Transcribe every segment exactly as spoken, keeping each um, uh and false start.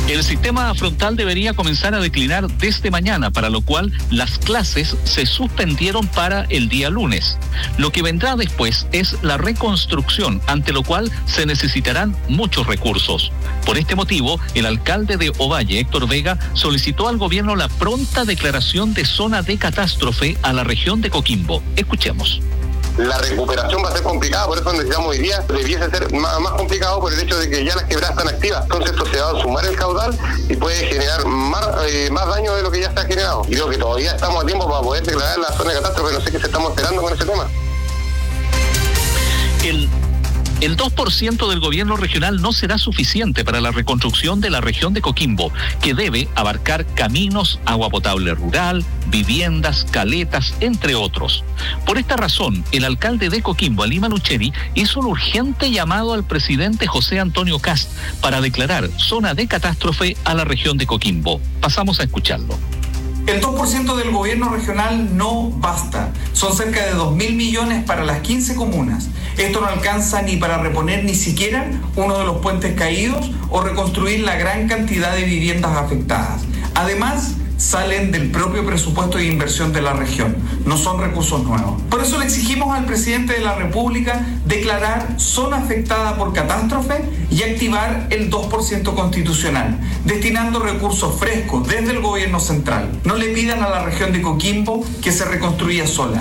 El sistema frontal debería comenzar a declinar desde mañana, para lo cual las clases se suspendieron para el día lunes. Lo que vendrá después es la reconstrucción, ante lo cual se necesitarán muchos recursos. Por este motivo, el alcalde de Ovalle, Héctor Vega, solicitó al gobierno la pronta declaración de zona de catástrofe a la región de Coquimbo. Escuchemos. La recuperación va a ser complicada, por eso necesitamos hoy día, debiese ser más, más complicado por el hecho de que ya las quebradas están activas. Entonces esto se va a sumar el caudal y puede generar más, eh, más daño de lo que ya está generado. Y creo que todavía estamos a tiempo para poder declarar la zona de catástrofe, no sé qué se estamos esperando con ese tema. El... El dos por ciento del gobierno regional no será suficiente para la reconstrucción de la región de Coquimbo, que debe abarcar caminos, agua potable rural, viviendas, caletas, entre otros. Por esta razón, el alcalde de Coquimbo, Alima Lucheri, hizo un urgente llamado al presidente José Antonio Kast para declarar zona de catástrofe a la región de Coquimbo. Pasamos a escucharlo. El dos por ciento del gobierno regional no basta. Son cerca de dos mil millones para las quince comunas. Esto no alcanza ni para reponer ni siquiera uno de los puentes caídos o reconstruir la gran cantidad de viviendas afectadas. Además, salen del propio presupuesto de inversión de la región, no son recursos nuevos. Por eso le exigimos al presidente de la República declarar zona afectada por catástrofe y activar el dos por ciento constitucional, destinando recursos frescos desde el gobierno central. No le pidan a la región de Coquimbo que se reconstruya sola.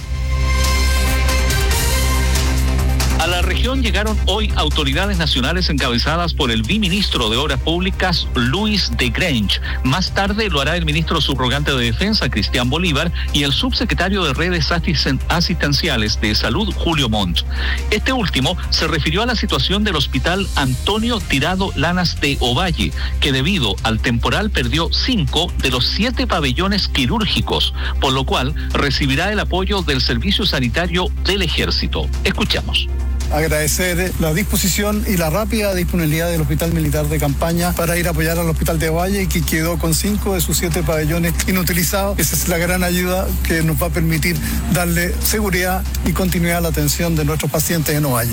A la región llegaron hoy autoridades nacionales encabezadas por el viceministro de Obras Públicas, Luis de Grange. Más tarde lo hará el ministro subrogante de Defensa, Cristian Bolívar, y el subsecretario de Redes Asistenciales de Salud, Julio Montt. Este último se refirió a la situación del Hospital Antonio Tirado Lanas de Ovalle, que debido al temporal perdió cinco de los siete pabellones quirúrgicos, por lo cual recibirá el apoyo del Servicio Sanitario del Ejército. Escuchamos. Agradecer la disposición y la rápida disponibilidad del Hospital Militar de Campaña para ir a apoyar al Hospital de Ovalle, que quedó con cinco de sus siete pabellones inutilizados. Esa es la gran ayuda que nos va a permitir darle seguridad y continuidad a la atención de nuestros pacientes en Ovalle.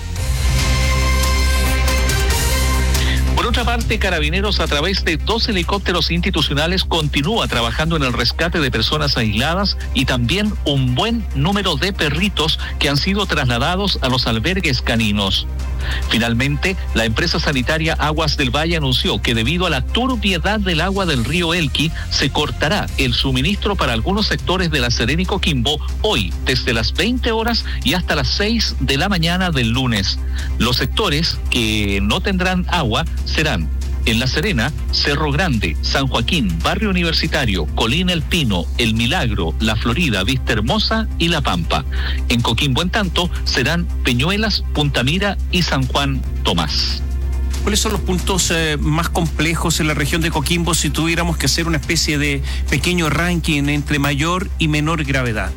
Por otra parte, Carabineros, a través de dos helicópteros institucionales, continúa trabajando en el rescate de personas aisladas y también un buen número de perritos que han sido trasladados a los albergues caninos. Finalmente, la empresa sanitaria Aguas del Valle anunció que debido a la turbiedad del agua del río Elqui, se cortará el suministro para algunos sectores de La Serena y Coquimbo hoy, desde las veinte horas y hasta las seis de la mañana del lunes. Los sectores que no tendrán agua serán en La Serena, Cerro Grande, San Joaquín, Barrio Universitario, Colina El Pino, El Milagro, La Florida, Vista Hermosa y La Pampa. En Coquimbo, en tanto, serán Peñuelas, Punta Mira y San Juan Tomás. ¿Cuáles son los puntos eh, más complejos en la región de Coquimbo si tuviéramos que hacer una especie de pequeño ranking entre mayor y menor gravedad?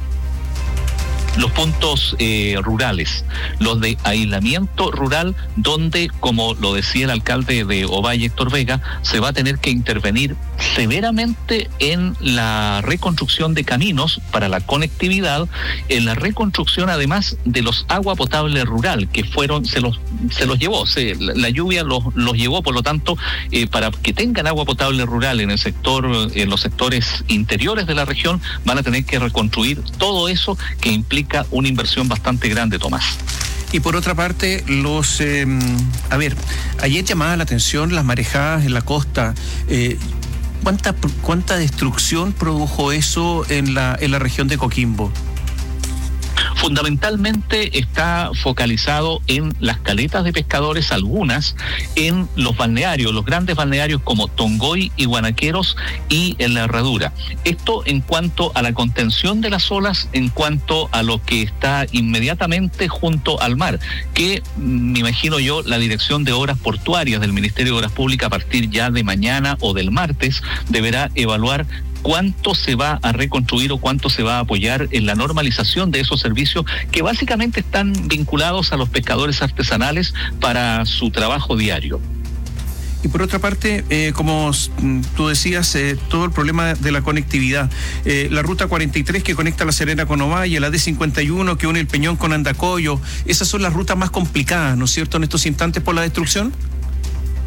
Los puntos eh, rurales, los de aislamiento rural, donde, como lo decía el alcalde de Ovalle, Héctor Vega, se va a tener que intervenir severamente en la reconstrucción de caminos para la conectividad, en la reconstrucción además de los agua potable rural, que fueron, se los, se los llevó, se, la, la lluvia los, los llevó, por lo tanto, eh, para que tengan agua potable rural en el sector, en los sectores interiores de la región, van a tener que reconstruir todo eso, que implica una inversión bastante grande, Tomás. Y por otra parte, los eh, a ver, ayer llamaba la atención las marejadas en la costa. Eh, ¿cuánta, cuánta destrucción produjo eso en la, en la región de Coquimbo? Fundamentalmente está focalizado en las caletas de pescadores, algunas en los balnearios, los grandes balnearios como Tongoy y Guanaqueros y en la Herradura. Esto en cuanto a la contención de las olas, en cuanto a lo que está inmediatamente junto al mar, que me imagino yo la Dirección de Obras Portuarias del Ministerio de Obras Públicas a partir ya de mañana o del martes deberá evaluar cuánto se va a reconstruir o cuánto se va a apoyar en la normalización de esos servicios que básicamente están vinculados a los pescadores artesanales para su trabajo diario. Y por otra parte, eh, como tú decías, eh, todo el problema de la conectividad. Eh, la ruta cuarenta y tres que conecta La Serena con Ovalle, la D cincuenta y uno que une el Peñón con Andacollo, esas son las rutas más complicadas, ¿no es cierto?, en estos instantes por la destrucción.